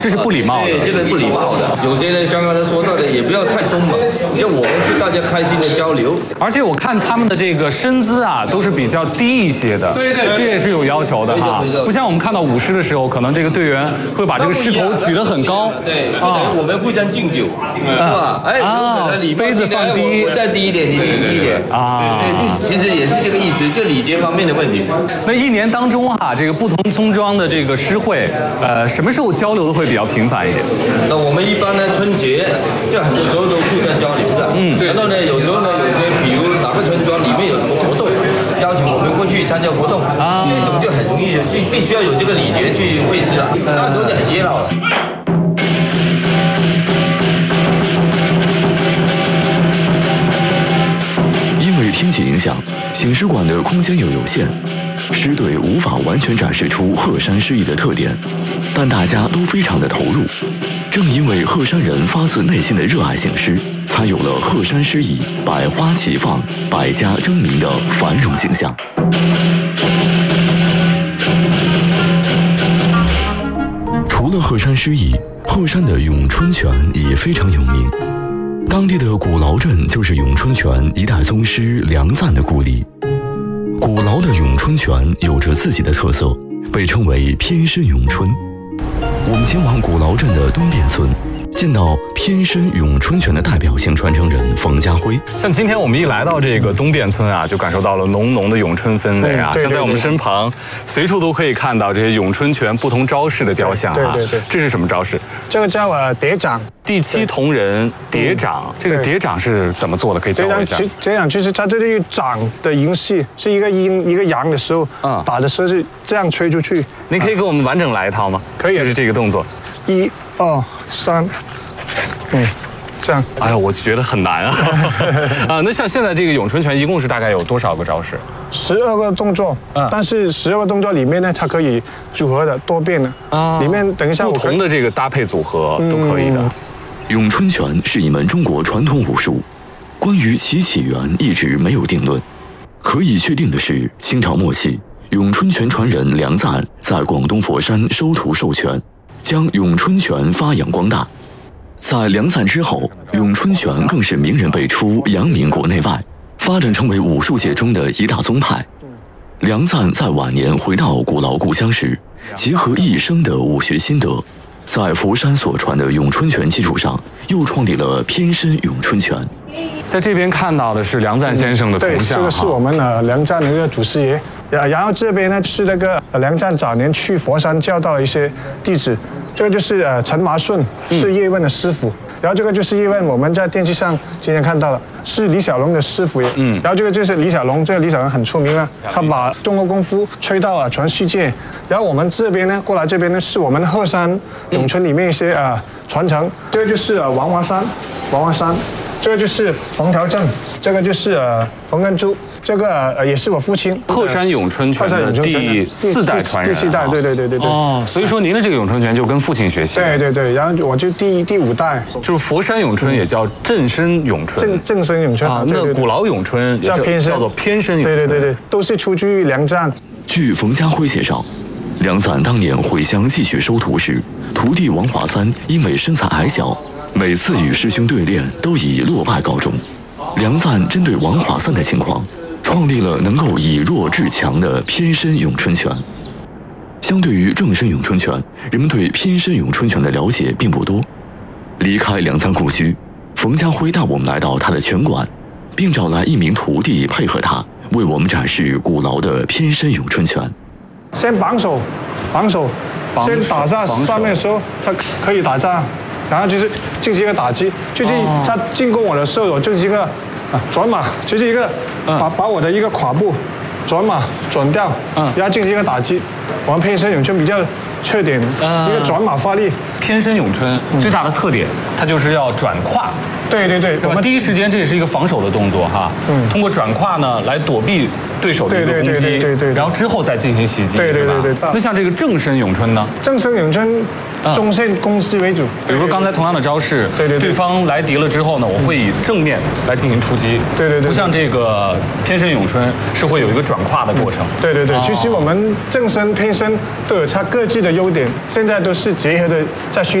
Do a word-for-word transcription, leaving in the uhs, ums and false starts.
这是不礼貌的。 对，这个不礼貌的。有些人刚刚他说到的，也不要太松嘛，因为我们是大家开心的交流。 而且我看他们的这个身姿啊，都是比较低一些的。 对对， 这也是有要求的哈。不像我们看到舞狮的时候，可能这个队员会把这个狮头举得很高。 对，啊，我们互相敬酒，是吧？哎，啊， 杯子放低， 我再低一点，你低一点啊。对，这其实也是这个意思，就礼节方面的问题。 那一年当中哈，这个不同村庄的这个狮会，呃，什么时候交流的会比较频繁一点？ 那我们一般呢，春节就很多时候都互相交流的。嗯。然后呢，有时候呢，有些比如哪个村庄里面有什么活动，邀请我们过去参加活动，啊，这种就很容易，就必须要有这个礼节去会师了。那时候就很热闹了。 因为天气影响，醒狮馆的空间又有限，狮队无法完全展示出鹤山狮艺的特点，但大家都非常的投入。正因为鹤山人发自内心的热爱醒狮，才有了鹤山狮艺百花齐放、百家争鸣的繁荣景象。除了鹤山狮艺，鹤山的咏春拳也非常有名。当地的古劳镇就是咏春拳一代宗师梁赞的故里。古劳的咏春拳有着自己的特色，被称为偏身咏春。我们前往古劳镇的东边村，见到偏身咏春拳的代表性传承人冯家辉。 像今天我们一来到这个东边村啊，就感受到了浓浓的咏春氛围啊。嗯、对对对，像在我们身旁，随处都可以看到这些咏春拳不同招式的雕像啊。 对对对， 这是什么招式？ 这个叫呃叠掌。 第七铜人叠掌，这个叠掌是怎么做的？可以教我一下。 叠掌就是它这个掌的音系是一个阴一个阳的时候，嗯，打的时候是这样吹出去。 您可以给我们完整来一套吗？ 可以， 就是这个动作。 一、二、三，嗯，这样。 哎呀，我觉得很难啊。啊，那像现在这个咏春拳一共是大概有多少个招式？ 十二个动作，嗯，但是十二个动作里面呢，它可以组合的多变的啊。里面等一下不同的这个搭配组合都可以的。嗯， 咏春拳是一门中国传统武术，关于其起源一直没有定论。可以确定的是，清朝末期，咏春拳传人梁赞在广东佛山收徒授权，将咏春拳发扬光大。在梁赞之后，咏春拳更是名人辈出，扬名国内外，发展成为武术界中的一大宗派。梁赞在晚年回到古老故乡时，结合一生的武学心得，在佛山所传的咏春拳基础上，又创立了偏身咏春拳。 在这边看到的是梁赞先生的铜像， 对，这个是我们呃梁赞的一个祖师爷。然后这边呢是那个梁赞早年去佛山教导了一些弟子，这个就是呃陈麻顺，是叶问的师傅。嗯，然后这个就是叶问，我们在电视上今天看到了，是李小龙的师傅。嗯，然后这个就是李小龙，这个李小龙很出名了，他把中国功夫吹到了全世界。然后我们这边呢，过来这边呢，是我们鹤山咏春里面一些呃传承。这个就是呃王华山，王华山，这个就是冯条正，这个就是呃冯根珠。这个呃也是我父亲鹤山咏春拳的第四代传人， 第四代，对对对对对。 哦，所以说您的这个咏春拳就跟父亲学习。 对对对，然后我就第第五代， 就是佛山咏春也叫正身咏春， 正正身咏春啊。那古劳咏春叫偏身， 叫做偏身咏春。 对对对对，都是出自于梁赞。 据冯家辉介绍，梁赞当年回乡继续收徒时，徒弟王华三因为身材矮小，每次与师兄对练都以落败告终。梁赞针对王华三的情况，创立了能够以弱制强的偏身咏春拳。相对于正身咏春拳，人们对偏身咏春拳的了解并不多。离开梁赞故居，冯家辉带我们来到他的拳馆，并找来一名徒弟配合他，为我们展示古劳的偏身咏春拳。 先绑手，绑手，先打在上面的时候，他可以打架，然后就是进行一个打击，就是他进攻我的时候，我进行一个啊转马，就是一个把把我的一个胯部转马转掉，嗯，然后进行一个打击。我们偏身咏春比较缺点，一个转马发力。 偏身咏春最大的特点，它就是要转胯。 对对对， 我们第一时间这也是一个防守的动作哈，嗯，通过转胯呢来躲避对手的一个攻击， 对对对， 然后之后再进行袭击， 对对对对。 那像这个正身咏春呢？ 正身咏春中线攻势为主。 比如说刚才同样的招式， 对对对， 对方来敌了之后呢，我会以正面来进行出击。 对对对， 不像这个偏身咏春是会有一个转胯的过程。 对对对，其实我们正身、偏身都有它各自的优点，现在都是结合的在训。